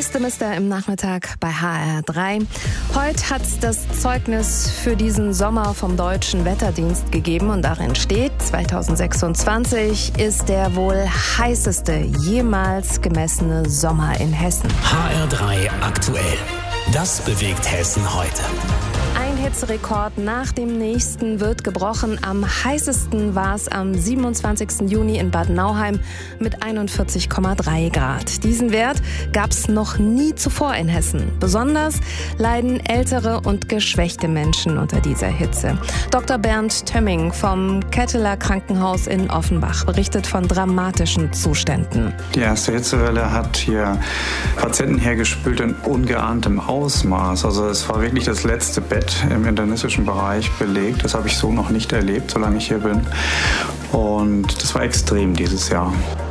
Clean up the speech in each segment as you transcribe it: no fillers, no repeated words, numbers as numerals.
Mr. Mister im Nachmittag bei HR3. Heute hat es das Zeugnis für diesen Sommer vom Deutschen Wetterdienst gegeben und darin steht, 2026 ist der wohl heißeste jemals gemessene Sommer in Hessen. HR3 aktuell. Das bewegt Hessen heute. Ein Hitzerekord nach dem nächsten wird gebrochen. Am heißesten war es am 27. Juni in Bad Nauheim mit 41,3 Grad. Diesen Wert gab es noch nie zuvor in Hessen. Besonders leiden ältere und geschwächte Menschen unter dieser Hitze. Dr. Bernd Tömming vom Ketteler Krankenhaus in Offenbach berichtet von dramatischen Zuständen. Die erste Hitzewelle hat hier Patienten hergespült in ungeahntem Ausmaß. Also es war wirklich das letzte Bett im internistischen Bereich belegt. Das habe ich so noch nicht erlebt, solange ich hier bin. Und das war extrem dieses Jahr.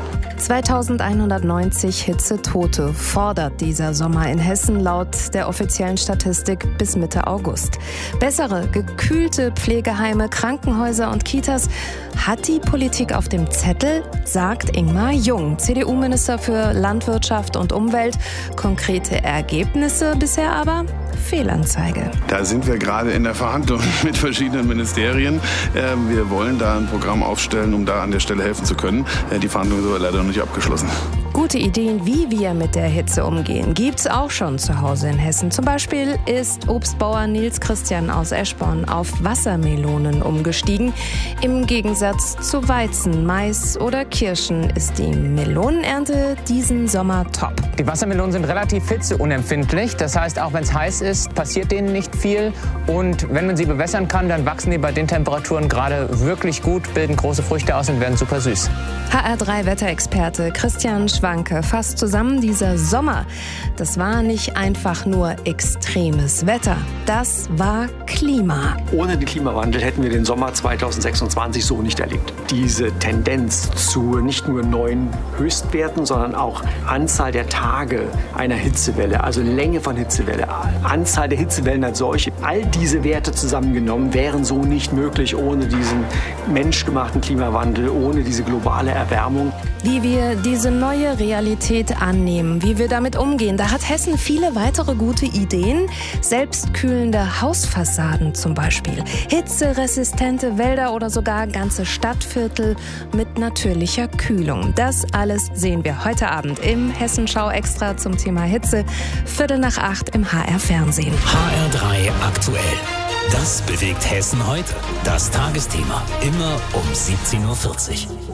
2190 Hitzetote fordert dieser Sommer in Hessen laut der offiziellen Statistik bis Mitte August. Bessere, gekühlte Pflegeheime, Krankenhäuser und Kitas hat die Politik auf dem Zettel, sagt Ingmar Jung, CDU-Minister für Landwirtschaft und Umwelt. Konkrete Ergebnisse bisher aber? Fehlanzeige. Da sind wir gerade in der Verhandlung mit verschiedenen Ministerien. Wir wollen da ein Programm aufstellen, um da an der Stelle helfen zu können. Die Verhandlung ist aber leider noch nicht abgeschlossen. Gute Ideen, wie wir mit der Hitze umgehen, gibt's auch schon zu Hause in Hessen. Zum Beispiel ist Obstbauer Nils Christian aus Eschborn auf Wassermelonen umgestiegen. Im Gegensatz zu Weizen, Mais oder Kirschen ist die Melonenernte diesen Sommer top. Die Wassermelonen sind relativ hitzeunempfindlich. Das heißt, auch wenn es heiß ist, passiert denen nicht viel. Und wenn man sie bewässern kann, dann wachsen die bei den Temperaturen gerade wirklich gut, bilden große Früchte aus und werden super süß. HR3-Wetterexperte Christian Schwanke fasst zusammen, dieser Sommer, das war nicht einfach nur extremes Wetter, das war Klima. Ohne den Klimawandel hätten wir den Sommer 2026 so nicht erlebt. Diese Tendenz zu nicht nur neuen Höchstwerten, sondern auch Anzahl der Tage einer Hitzewelle, also Länge von Hitzewelle, Anzahl der Hitzewellen als solche, all diese Werte zusammengenommen wären so nicht möglich ohne diesen menschgemachten Klimawandel, ohne diese globale Erwärmung. Wie wir diese neue Realität annehmen, wie wir damit umgehen, da hat Hessen viele weitere gute Ideen. Selbstkühlende Hausfassaden zum Beispiel, hitzeresistente Wälder oder sogar ganze Stadtviertel mit natürlicher Kühlung. Das alles sehen wir heute Abend im Hessenschau Extra zum Thema Hitze, 7:45 im HR-Fernsehen. HR3 aktuell. Das bewegt Hessen heute. Das Tagesthema. Immer um 17:40 Uhr.